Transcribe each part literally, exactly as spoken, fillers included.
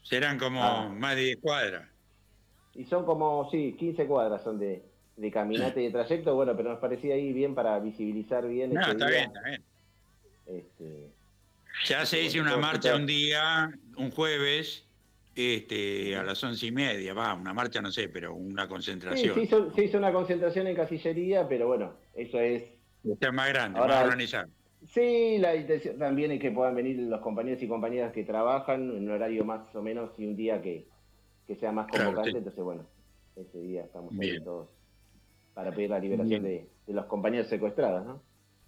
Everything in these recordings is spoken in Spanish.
Serán como Ah, más de diez cuadras. y son como, sí, quince cuadras son de, de caminata y de trayecto, bueno, pero nos parecía ahí bien para visibilizar bien No, ese está bien, día. está bien. Este, Ya así que se hizo bueno, una todo marcha un súper. día, un jueves, este, a Ujú. las once y media, va, una marcha no sé, pero una Sí, se concentración. hizo, se hizo una concentración en Casillería, pero bueno, eso es. Esta es más grande, más Ahora, organizada. sí, la intención también es que puedan venir los compañeros y compañeras que trabajan en un horario más o menos y un día que, que sea más Claro, convocante, sí. entonces bueno, ese día estamos ahí Bien, todos para pedir la liberación bien. de, de los compañeros secuestrados, ¿no?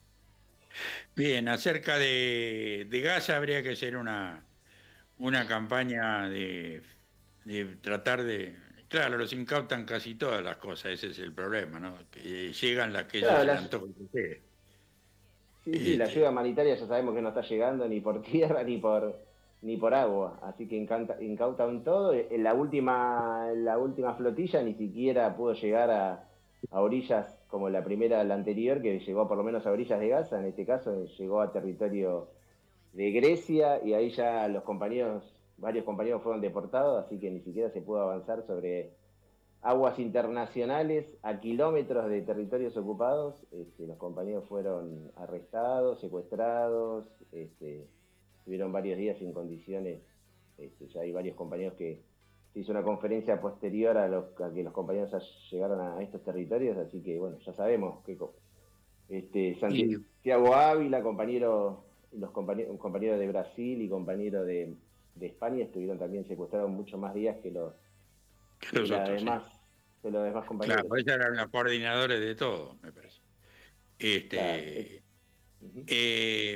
Bien, acerca de, de Gaza habría que hacer una, una campaña de, de tratar de... Claro, los incautan casi todas las cosas, ese es el problema, ¿no? Que llegan las que ellos Claro, se la, les antoja que lleguen. sí, sí, la ayuda Este, humanitaria ya sabemos que no está llegando ni por tierra ni por ni por agua, así que incanta, incautan todo. En la última, en la última flotilla ni siquiera pudo llegar a, a orillas como la primera, la anterior, que llegó por lo menos a orillas de Gaza, en este caso llegó a territorio de Grecia y ahí ya los compañeros, varios compañeros fueron deportados, así que ni siquiera se pudo avanzar sobre aguas internacionales a kilómetros de territorios ocupados. Este, los compañeros fueron arrestados, secuestrados, este, estuvieron varios días sin condiciones. Este, ya hay varios compañeros que se hizo una conferencia posterior a, los, a que los compañeros llegaron a estos territorios, así que bueno, ya sabemos que este, y Santiago Ávila, compañero, los compañeros, un compañero de Brasil y compañero de, de España estuvieron también secuestrados mucho más días que los que que los la otros, sí. demás, que los demás Claro, compañeros. ellos eran los coordinadores de todo, me parece. Claro, es, Este, uh-huh, eh,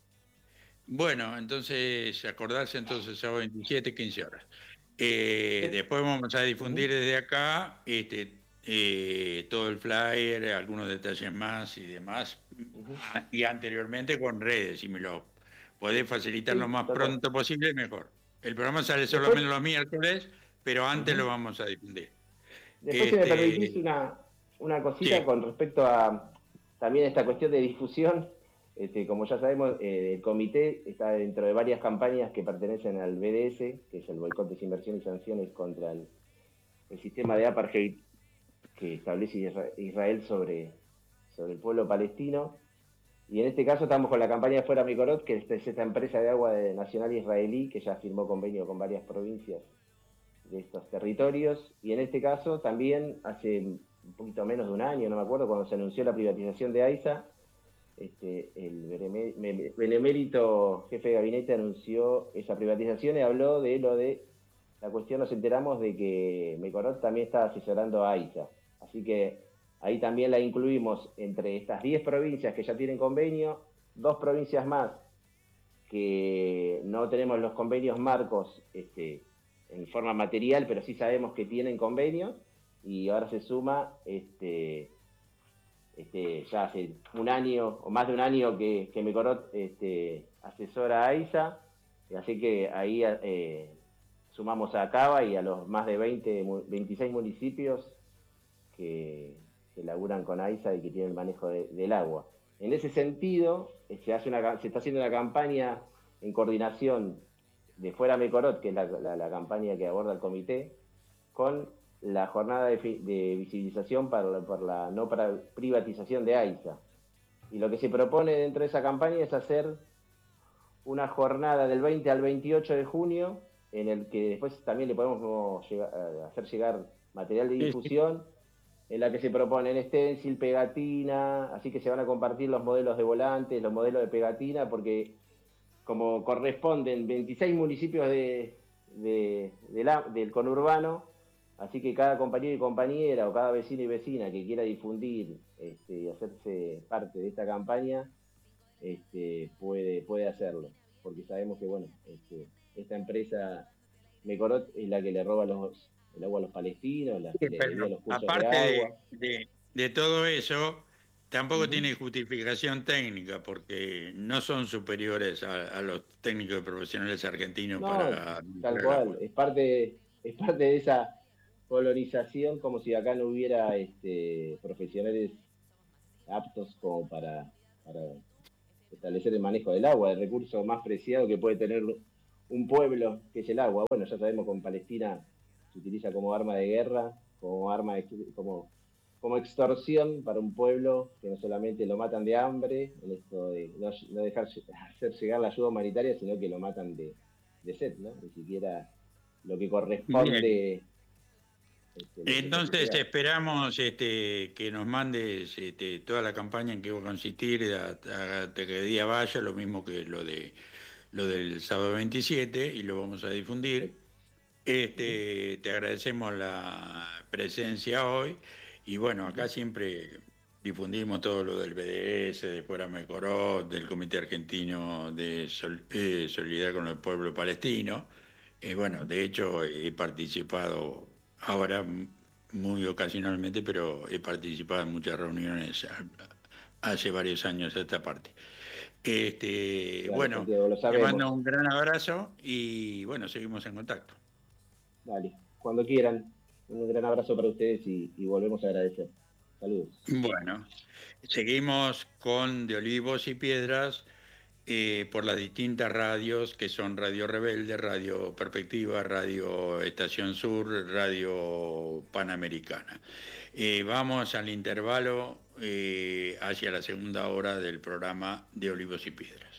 bueno, entonces, acordarse entonces a veintisiete, quince horas. Eh, es, después vamos a difundir uh-huh, desde acá este, eh, todo el flyer, algunos detalles más y demás. uh-huh. Ah, y anteriormente con redes, si me lo podés facilitar lo Sí, más total. pronto posible, mejor. El programa sale Después, solamente los miércoles, pero antes lo uh-huh, vamos a difundir. después si me permitís Este, una, una cosita sí, con respecto a también esta cuestión de difusión. Este, como ya sabemos, eh, el comité está dentro de varias campañas que pertenecen al B D S, que es el boicot, desinversión y sanciones contra el, el sistema de apartheid que establece Israel sobre, sobre el pueblo palestino. Y en este caso estamos con la campaña Fuera Micorot, que es esta empresa de agua de nacional israelí que ya firmó convenio con varias provincias de estos territorios. Y en este caso también hace un poquito menos de un año, no me acuerdo, cuando se anunció la privatización de AISA, este, el benemérito jefe de gabinete anunció esa privatización y habló de lo de la cuestión, nos enteramos de que Mecorot también está asesorando a AISA. Así que ahí también la incluimos entre estas diez provincias que ya tienen convenio, dos provincias más que no tenemos los convenios marcos este, en forma material, pero sí sabemos que tienen convenios, y ahora se suma este, este, ya hace un año o más de un año que, que Mecorot este, asesora a AISA, así que ahí eh, sumamos a Cava y a los más de veinte, veintiséis municipios que, que laburan con AISA y que tienen el manejo de, del agua. En ese sentido, se, hace una, se está haciendo una campaña en coordinación de Fuera Mecorot, que es la, la, la campaña que aborda el comité, con la jornada de, de visibilización para la, por la no para privatización de AISA. Y lo que se propone dentro de esa campaña es hacer una jornada del veinte al veintiocho de junio, en el que después también le podemos llegar, hacer llegar material de sí, sí. difusión, en la que se proponen stencil, pegatina, así que se van a compartir los modelos de volantes, los modelos de pegatina, porque como corresponden veintiséis municipios de, de, de la, del conurbano, así que cada compañero y compañera o cada vecino y vecina que quiera difundir este, y hacerse parte de esta campaña, este, puede, puede hacerlo, porque sabemos que bueno, este, esta empresa Mecorot es la que le roba los, el agua a los palestinos, la Sí, que le pero desvía los cursos de aparte agua. de, de- de todo eso, tampoco Uh-huh. tiene justificación técnica, porque no son superiores a, a los técnicos profesionales argentinos No, para tal administrar el cual, agua. es parte, es parte de esa colonización, como si acá no hubiera este, profesionales aptos como para, para establecer el manejo del agua, el recurso más preciado que puede tener un pueblo, que es el agua. Bueno, ya sabemos con Palestina se utiliza como arma de guerra, como arma de, como, como extorsión para un pueblo que no solamente lo matan de hambre, en esto de no, no dejar hacer llegar la ayuda humanitaria, sino que lo matan de, de sed, ¿no? Ni siquiera lo que Bien. corresponde este, les es Entonces entregado. esperamos este, que nos mandes este, toda la campaña en qué va a consistir, hasta que día vaya, lo mismo que lo de lo del sábado veintisiete, y lo vamos a difundir. Ujú. Este, te agradecemos la presencia hoy, y bueno, acá siempre difundimos todo lo del B D S, de Fuera Mecorot, del Comité Argentino de Sol- eh, Solidaridad con el Pueblo Palestino. Eh, bueno, de hecho he participado ahora m- muy ocasionalmente, pero he participado en muchas reuniones a- hace varios años a esta parte. Este, Dale, bueno, Santiago, lo te mando sabemos. un gran abrazo y bueno, seguimos en contacto. Dale, cuando quieran. Un gran abrazo para ustedes y, y volvemos a agradecer. Saludos. Bueno, seguimos con De Olivos y Piedras, eh, por las distintas radios que son Radio Rebelde, Radio Perspectiva, Radio Estación Sur, Radio Panamericana. Eh, vamos al intervalo, eh, hacia la segunda hora del programa De Olivos y Piedras.